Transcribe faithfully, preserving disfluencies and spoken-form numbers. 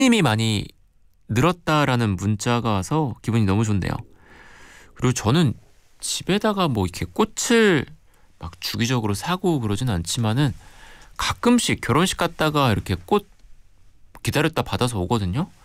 손님이 많이 늘었다라는 문자가 와서 기분이 너무 좋네요. 그리고 저는 집에다가 뭐 이렇게 꽃을 막 주기적으로 사고 그러진 않지만은 가끔씩 결혼식 갔다가 이렇게 꽃 기다렸다 받아서 오거든요.